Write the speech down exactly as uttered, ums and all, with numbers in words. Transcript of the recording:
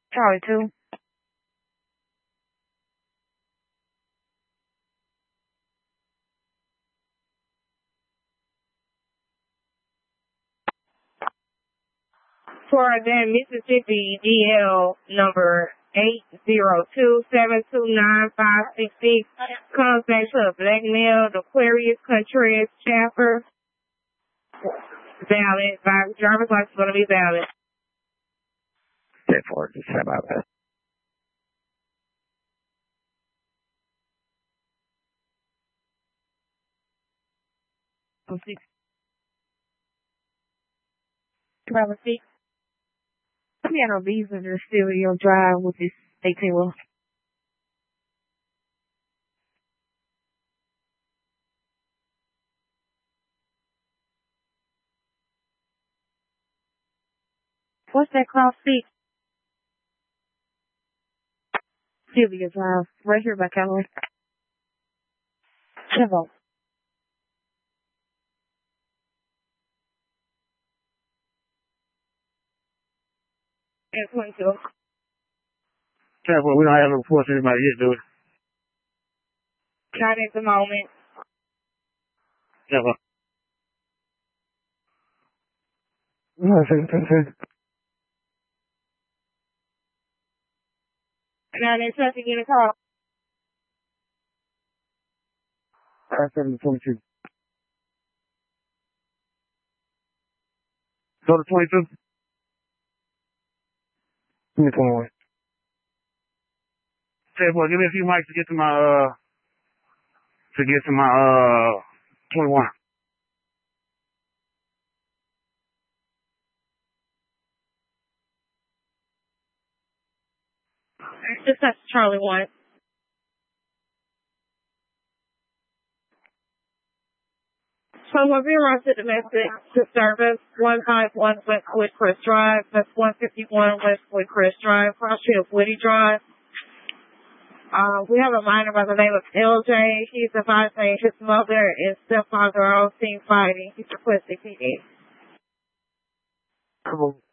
Charlie two. For then Mississippi D L number eight zero two seven two nine five six six comes back to a black male, the Aquarius Contreras Chaffer. Valid. Driver's license is going to be valid. ten four, just say about that. six. Driver six. Let me have no reason to steal your drive with this eighteen wheel. What's that cross seat? Sylvia Drive. Right here by Callaway. Chevron. And twenty-two. Careful, we don't have no force anybody yet, do we? Not at the moment. Careful. No, say, say, say. Now there's nothing in the car. five seven twenty-two. Go to twenty-two. Give me twenty-one. Careful, give me a few mics to get to my, uh, to get to my, uh, twenty-one. Just that's Charlie one. So we're being run to domestic disturbance, one five one West Woodcrest Drive, that's one fifty-one West Woodcrest Drive, cross street of Woody Drive. Uh, we have a minor by the name of L J. He's advising his mother and stepfather are all seen fighting. He's requesting P D. Come on.